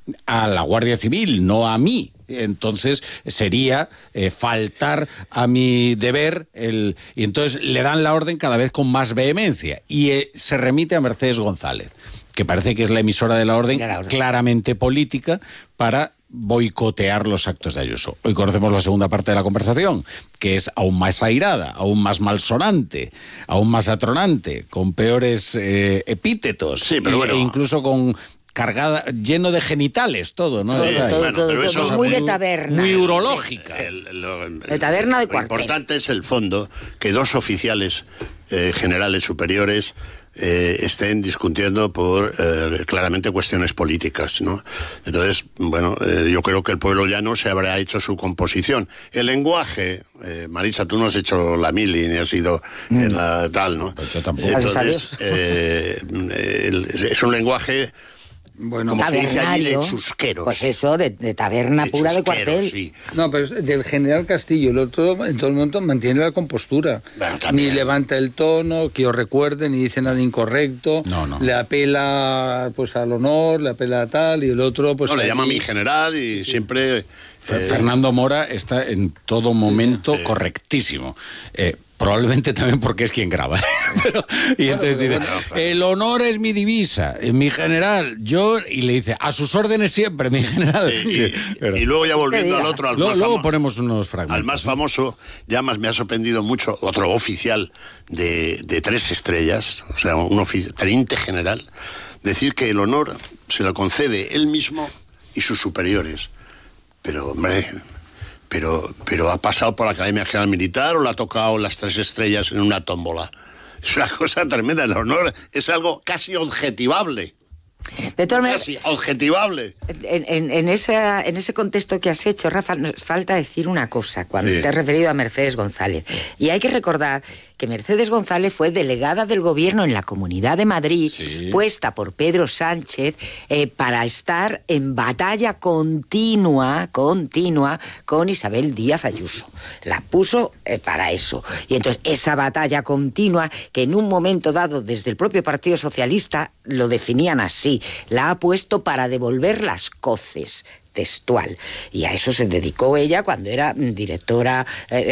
a la Guardia Civil, no a mí. Entonces sería faltar a mi deber y entonces le dan la orden cada vez con más vehemencia y se remite a Mercedes González, que parece que es la emisora de la orden, claramente política, para boicotear los actos de Ayuso. Hoy conocemos la segunda parte de la conversación, que es aún más airada, aún más malsonante, aún más atronante, con peores epítetos, sí, pero bueno, e incluso con cargada, lleno de genitales, todo, ¿no? Todo muy de taberna. Muy urológica. De taberna de cuartel. Lo importante es el fondo, que dos oficiales generales superiores estén discutiendo por claramente cuestiones políticas, ¿no? Entonces, bueno, yo creo que el pueblo llano se habrá hecho su composición. El lenguaje, Marisa, tú no has hecho la mili ni has ido en la tal, ¿no? Pues yo tampoco. Entonces, es un lenguaje... Bueno, como se dice allí, de chusquero. Pues eso, de taberna pura de cuartel. Sí. No, pero del general Castillo, el otro en todo el momento mantiene la compostura. Bueno, ni levanta el tono, que os recuerde, ni dice nada incorrecto. No. Le apela pues al honor, le apela a tal, y el otro pues... No, le llama a mi general y siempre... Fernando Mora está en todo momento correctísimo. Probablemente también porque es quien graba. Y entonces dice, el honor es mi divisa, mi general, y le dice, a sus órdenes siempre, mi general. Y luego ya volviendo al otro, luego ponemos unos fragmentos. Al más famoso, ya más me ha sorprendido mucho, otro oficial de 3 estrellas, o sea, un teniente general, decir que el honor se lo concede él mismo y sus superiores. Pero, hombre... Pero ha pasado por la Academia General Militar o le ha tocado las 3 estrellas en una tómbola. Es una cosa tremenda. El honor es algo casi objetivable. De todas maneras, casi objetivable. En ese contexto que has hecho, Rafa, nos falta decir una cosa cuando te has referido a Mercedes González. Y hay que recordar que Mercedes González fue delegada del gobierno en la Comunidad de Madrid, puesta por Pedro Sánchez para estar en batalla continua con Isabel Díaz Ayuso. La puso para eso. Y entonces esa batalla continua, que en un momento dado desde el propio Partido Socialista lo definían así, la ha puesto para devolver las coces, textual. Y a eso se dedicó ella cuando era delegada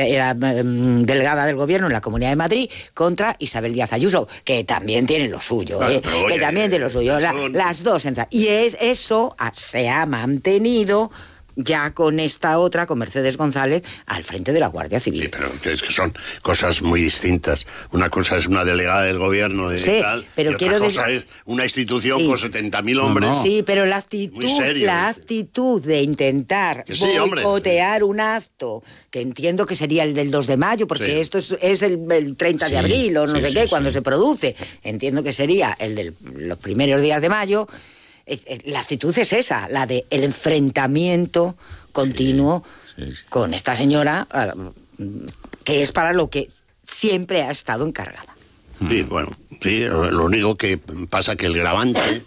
del gobierno en la Comunidad de Madrid contra Isabel Díaz Ayuso, que también tiene lo suyo, que también tiene lo suyo. Las dos. Y eso se ha mantenido ya con esta otra, con Mercedes González, al frente de la Guardia Civil. Sí, pero es que son cosas muy distintas. Una cosa es una delegada del gobierno tal, pero y otra cosa es una institución con 70.000 hombres. Sí, pero la actitud de intentar boicotear un acto, que entiendo que sería el del 2 de mayo, porque esto es el 30 de abril o no sé qué, cuando se produce. Entiendo que sería el de los primeros días de mayo. La actitud es esa, la de el enfrentamiento continuo con esta señora, que es para lo que siempre ha estado encargada. Sí, bueno, lo único que pasa que el gravante,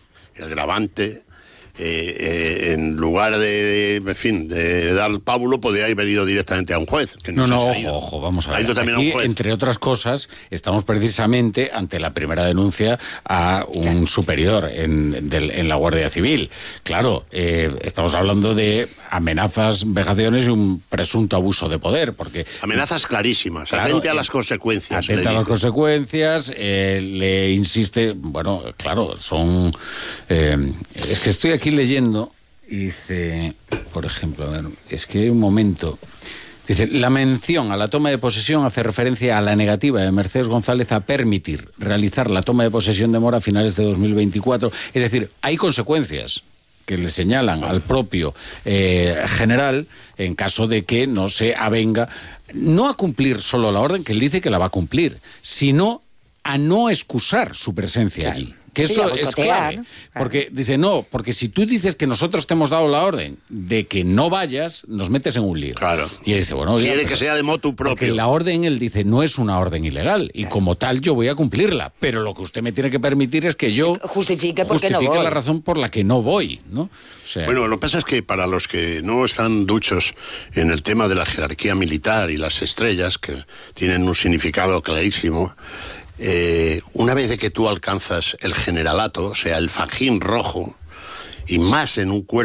en lugar de dar pábulo, podría haber ido directamente a un juez. Que ojo, vamos a ver. Aquí, entre otras cosas, estamos precisamente ante la primera denuncia a un superior en la Guardia Civil. Claro, estamos hablando de amenazas, vejaciones y un presunto abuso de poder, porque... Amenazas clarísimas, atente a las consecuencias. Atente a las consecuencias, le insiste, bueno, claro, son... es que estoy aquí leyendo y dice, por ejemplo, a ver, es que hay un momento, dice, la mención a la toma de posesión hace referencia a la negativa de Mercedes González a permitir realizar la toma de posesión de Mora a finales de 2024, es decir, hay consecuencias que le señalan al propio general en caso de que no se avenga, no a cumplir solo la orden, que él dice que la va a cumplir, sino a no excusar su presencia allí. Que eso es clave, porque dice, porque si tú dices que nosotros te hemos dado la orden de que no vayas, nos metes en un lío. Claro. Y él dice, bueno... Quiere que sea de motu propio. Porque la orden, él dice, no es una orden ilegal, y como tal yo voy a cumplirla, pero lo que usted me tiene que permitir es que yo... Justifique no voy. la razón por la que no voy, ¿no? O sea, bueno, lo que pasa es que para los que no están duchos en el tema de la jerarquía militar y las estrellas, que tienen un significado clarísimo... una vez de que tú alcanzas el generalato, o sea, el fajín rojo, y más en un cuerpo